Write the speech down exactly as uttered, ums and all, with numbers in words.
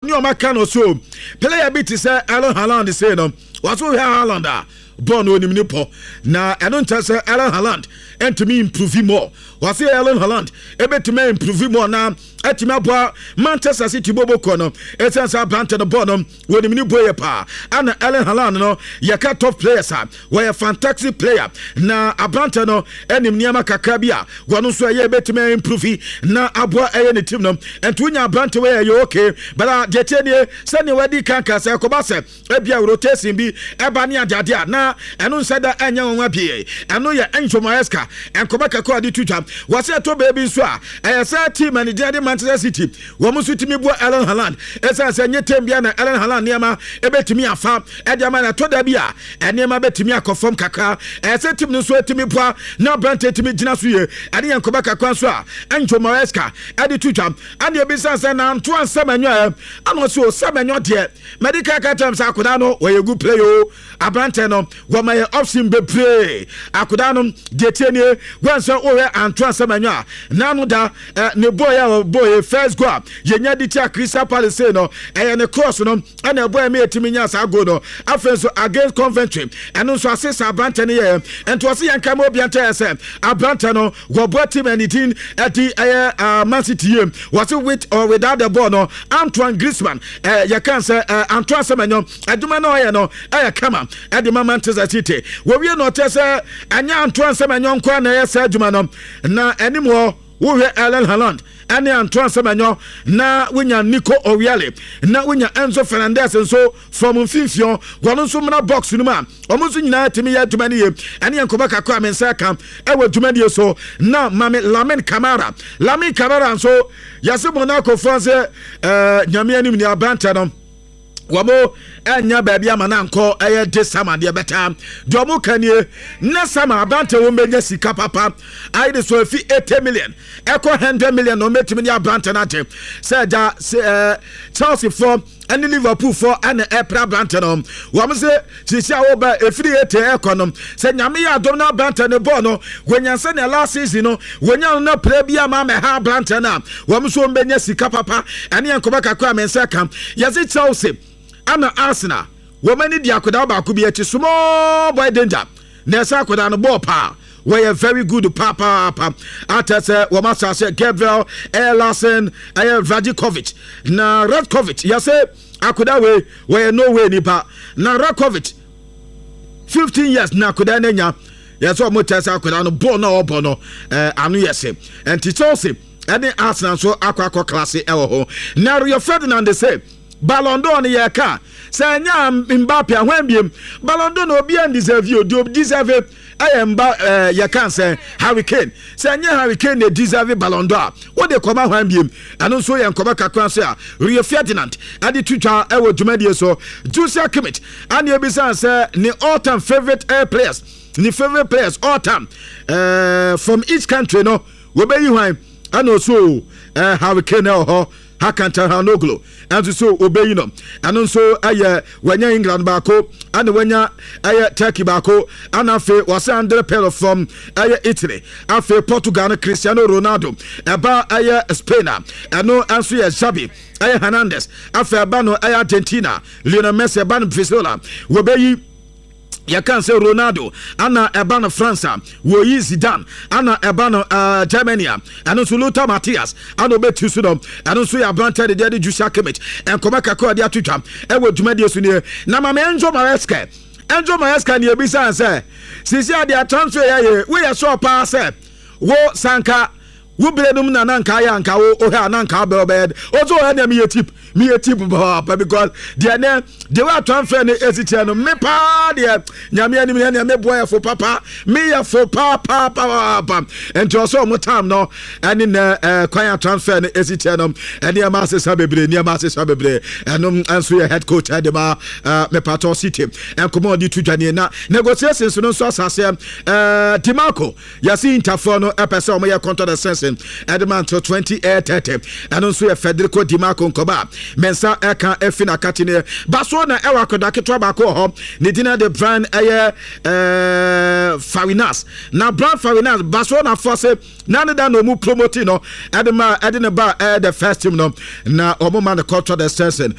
ni o maka no so player bit say Erling Haaland say no what we Haaland ah born onim ni po na eno nta say Erling Haaland and to me improve more was say Erling Haaland ebe to me improve more na etime aboa Manchester City bobo kono esensa brante no ball no wonim ni boye pa ana Erling Haaland no ye ka top players ah we a fantastic player na abrante no enim niama kakra bia wono so ye ebe to me improve na aboa eye ne team no ento nya abrante we ye okay but je tenie se ne wadi kanka se ko ba se ebia rotation bi eba ne adade na eno nsa da anya wonwa pie eno ye Enzo Maresca enkoba kakọ adi tuja wase to baby so a eh say team and the Manchester City wo musu timi bo Erling Haaland esa say nye tem bia na Erling Haaland niam ebetimi afa e dia ma na to da bia eniam betimi akofom kakra eh say team no so etimi boa na brand etimi gina so ye ade enkoba kakọ so a Enzo Maresca adi tuja ade ebisa say na nto ansam anwa ano so samanyo de medical terms akoda no we a good player o abrante no wo my option be play akoda no de tienie gwanso owe Antoine Semenyo na no da ne boy ya boy first go yenya di tia Crystal Palace no e ne cross no na boy me etimi nya sa go no afenso against Coventry eno so assist abrante ne ye ento se yanka mo bianta ese abrante no go bo team anything at the uh, Man City was it with or without the ball no Antoine Griezmann eh ya kan say Antoine Semenyo aduma no ye no e kama e de Manchester City wo wie no tese anya Antoine Semenyo nkwa na ye sa aduma no na animo wo hwe Erling Haaland ane Antoine Semenyo na winya Nico Owiale na winya Enzo Fernandez nso from Mfimfio wono nso mna box no ma omo so nyina timi ya aduma ne ye ane yankoba kakọ amensa kam e wa aduma ne so na mame Lamine Camara Lamine Camara nso yase Monaco France eh nyame anim ni abanta no wamo enya baby amana nko eye de sama de beta domo kanie na sama abante wo menya sika papa I de so fi eighty million eko one hundred million no metimi ni abante na je say ja Chelsea for and Liverpool for an April Branton um wam say sisi a wo ba efiri ete ekonom say nyame ya dom na Branton ne ball no wenya say na last season no wenya na play bia ma me ha Branton na wam so mbenya sika papa ane yankoba kakwa mensa kam yase Chelsea ana Arsenal womani di akoda ba ko bi eti small boy danger na sa akoda no ball pa we are very good papa papa atase womasa say Gabriel Erlasen aye Radikovic na Radkovic yase akoda we we no way ni pa na Radkovic fifteen years na akoda nanya yase o motasa akoda no ball na obo no eh anu yese enti Chelsea ene Arsenal so akwa class e wo ho na Rio Ferdinand say Ballon d'Or ne yeka say nya Mbappe ahwanbiem Ballon d'Or no obi an deserve you do deserve I am uh, you can say Harry Kane say nya Harry Kane ne deserve Ballon d'Or what they come ahwanbiem and so yan come kakran say Rio Ferdinand ade twitwa e wo dwumadie so Joshua Kimmich and you be say ne all time favorite uh, players ne favorite players all time uh, from each country no we be you hwan and also uh, Harry Kane ho Hakanta Hanoglo and so obey no and also aye wanya England bako and wanya aye Turkey bako and afe was under pair from aye Italy afe Portugal Cristiano Ronaldo eba aye Spain and no answer Xavi aye Hernandez afe abano aye Argentina Lionel Messi ban Venezuela obey ya kan say Ronaldo ana ebana France wo yi Zidane ana ebana uh, Germany and so Lothar Matthias ana obetu so dom and so ya brand de de Joshua Kimmich and come kakọ de atutwa e wo dwumadie so ne na ma Enzo Maresca Enzo Maresca ne ebisa say sisi ade transfer ya we ya so pa say wo sanka wo bredum na nanka ya nka wo o ha nanka be obed ozo ha na me tip me tip papa because they ne they were transfer ne esitia no me pa de nyame ani me na me boy for papa me ya for papa papa and to so mo time no ani na kwan transfer ne esitia no ani ma sesa bebre ni ma sesa bebre enum anso head coach adema me pato city and come on di tudwane na negotiations no so asase eh Dimarco yasi interfor no epese o mo ya contract sense Edman to twenty thirty and also Federico Dimarco Nkoba mensa eka efina katine baso na ewa kodaketwa bako ho ne dina de brand eye eh Farinas na brand Farinas baso na force na ne da no mu promote no edema edina ba eh the first team no na omo man the contract extension